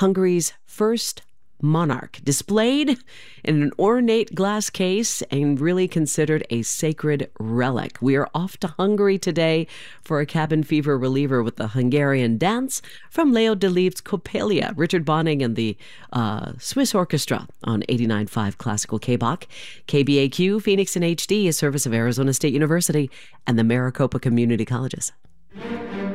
Hungary's first monarch, displayed in an ornate glass case and really considered a sacred relic. We are off to Hungary today for a cabin fever reliever with the Hungarian dance from Leo Delibes' Coppelia, Richard Bonning and the Swiss Orchestra on 89.5 Classical KBOK. KBAQ, Phoenix in HD, a service of Arizona State University and the Maricopa Community Colleges.